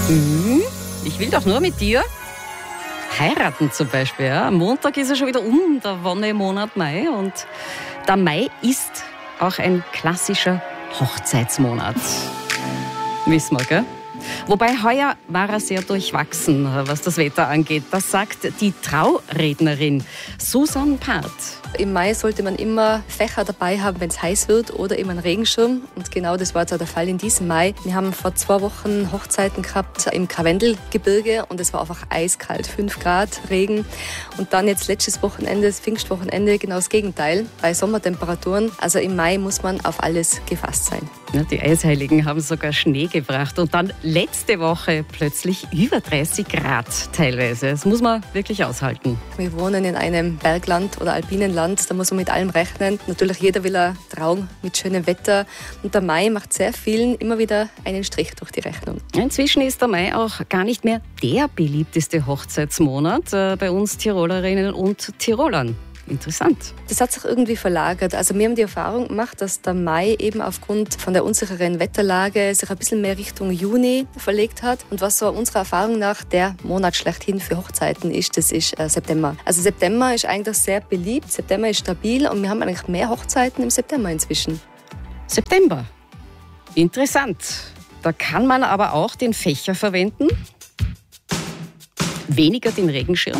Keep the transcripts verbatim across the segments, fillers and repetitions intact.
Mhm. Ich will doch nur mit dir heiraten zum Beispiel. Ja. Am Montag ist ja schon wieder um, der Wonnemonat Mai. Und der Mai ist auch ein klassischer Hochzeitsmonat. Wissen wir, gell? Wobei heuer war er sehr durchwachsen, was das Wetter angeht. Das sagt die Traurednerin Susan Part. Im Mai sollte man immer Fächer dabei haben, wenn es heiß wird, oder eben einen Regenschirm. Und genau das war jetzt auch der Fall in diesem Mai. Wir haben vor zwei Wochen Hochzeiten gehabt im Karwendelgebirge und es war einfach eiskalt, fünf Grad Regen. Und dann jetzt letztes Wochenende, das Pfingstwochenende, genau das Gegenteil, bei Sommertemperaturen. Also im Mai muss man auf alles gefasst sein. Ja, die Eisheiligen haben sogar Schnee gebracht und dann letzte Woche plötzlich über dreißig Grad teilweise. Das muss man wirklich aushalten. Wir wohnen in einem Bergland oder alpinen Land, da muss man mit allem rechnen. Natürlich jeder will einen Traum mit schönem Wetter und der Mai macht sehr vielen immer wieder einen Strich durch die Rechnung. Inzwischen ist der Mai auch gar nicht mehr der beliebteste Hochzeitsmonat äh, bei uns Tirolerinnen und Tirolern. Interessant. Das hat sich irgendwie verlagert. Also wir haben die Erfahrung gemacht, dass der Mai eben aufgrund von der unsicheren Wetterlage sich ein bisschen mehr Richtung Juni verlegt hat. Und was so unserer Erfahrung nach der Monat schlechthin für Hochzeiten ist, das ist äh, September. Also September ist eigentlich sehr beliebt, September ist stabil und wir haben eigentlich mehr Hochzeiten im September inzwischen. September. Interessant. Da kann man aber auch den Fächer verwenden, weniger den Regenschirm.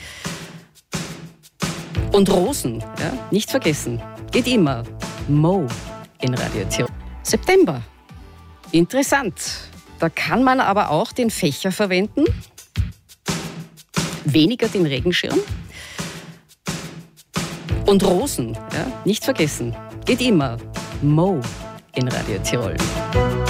Und Rosen, ja, nicht vergessen, geht immer. Mo in Radio Tirol. September. Interessant. Da kann man aber auch den Fächer verwenden, weniger den Regenschirm. Und Rosen, ja, nicht vergessen, geht immer. Mo in Radio Tirol.